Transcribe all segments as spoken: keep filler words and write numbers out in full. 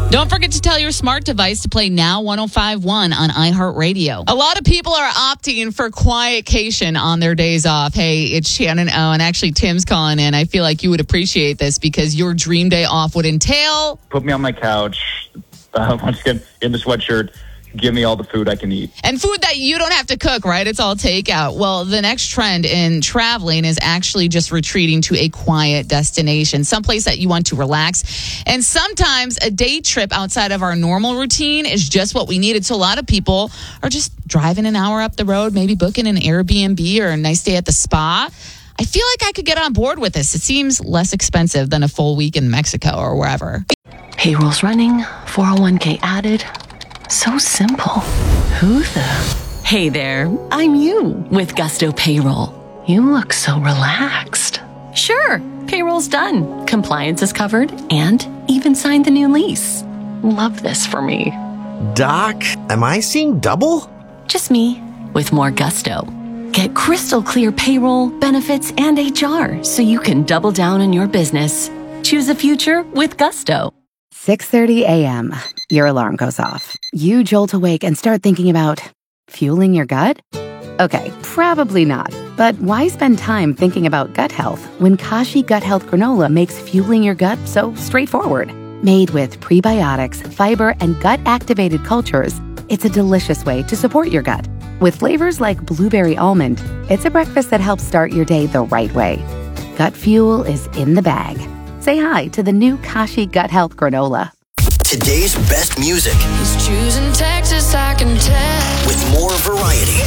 Don't forget to tell your smart device to play Now one oh five point one on iHeartRadio. A lot of people are opting for quietcation on their days off. Hey, it's Shannon O, and actually Tim's calling in. I feel like you would appreciate this because your dream day off would entail... Put me on my couch, uh, once again, in the sweatshirt. Give me all the food I can eat. And food that you don't have to cook, right? It's all takeout. Well, the next trend in traveling is actually just retreating to a quiet destination, someplace that you want to relax. And sometimes a day trip outside of our normal routine is just what we needed. So a lot of people are just driving an hour up the road, maybe booking an Airbnb or a nice day at the spa. I feel like I could get on board with this. It seems less expensive than a full week in Mexico or wherever. Payroll's running, four oh one k added. So simple. Who the? Hey there, I'm you with Gusto Payroll. You look so relaxed. Sure, payroll's done. Compliance is covered and even signed the new lease. Love this for me. Doc, am I seeing double? Just me with more gusto. Get crystal clear payroll, benefits, and H R so you can double down on your business. Choose a future with Gusto. six thirty a.m. Your alarm goes off. You jolt awake and start thinking about fueling your gut? Okay, probably not. But why spend time thinking about gut health when Kashi Gut Health Granola makes fueling your gut so straightforward? Made with prebiotics, fiber, and gut-activated cultures, it's a delicious way to support your gut. With flavors like blueberry almond, it's a breakfast that helps start your day the right way. Gut fuel is in the bag. Say hi to the new Kashi Gut Health Granola. Today's best music. He's choosing Texas, I can tell. With more variety.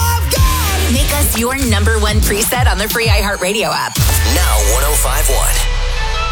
Make us your number one preset on the free iHeartRadio app. Now one oh five point one.